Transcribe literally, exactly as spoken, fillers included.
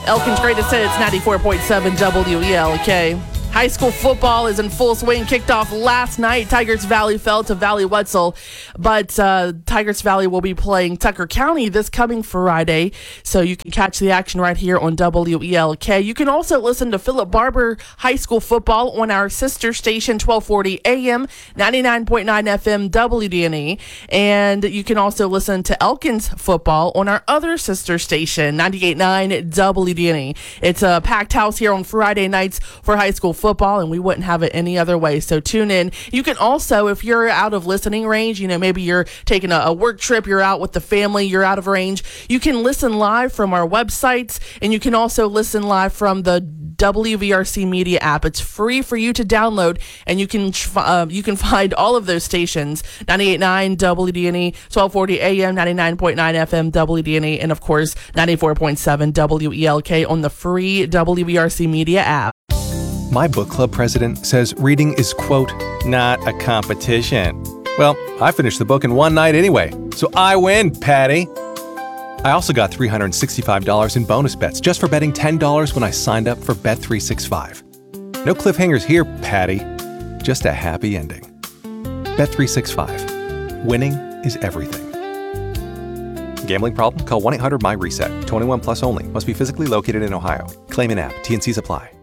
Elkin's Greatest Hits, ninety-four point seven W E L K. High school football is in full swing. Kicked off last night. Tigers Valley fell to Valley Wetzel, but uh, Tigers Valley will be playing Tucker County this coming Friday, so you can catch the action right here on W E L K. You can also listen to Philip Barber High School football on our sister station, twelve forty A M, ninety-nine point nine F M, W D N E, and you can also listen to Elkins football on our other sister station, ninety-eight point nine W D N E. It's a packed house here on Friday nights for high school football, and we wouldn't have it any other way, so tune in. You can also, if you're out of listening range, you know, maybe you're taking a, a work trip, you're out with the family, you're out of range, you can listen live from our websites, and you can also listen live from the W V R C Media app. It's free for you to download, and you can uh, you can find all of those stations, ninety-eight point nine W D N E, twelve forty A M, ninety-nine point nine F M, W D N E, and of course ninety-four point seven W E L K on the free W V R C Media app. My book club president says reading is, quote, not a competition. Well, I finished the book in one night anyway, so I win, Patty. I also got three hundred sixty-five dollars in bonus bets just for betting ten dollars when I signed up for Bet three sixty-five. No cliffhangers here, Patty. Just a happy ending. Bet three sixty-five. Winning is everything. Gambling problem? Call one eight hundred M Y RESET. twenty-one plus only. Must be physically located in Ohio. Claim in app. T and Cs apply.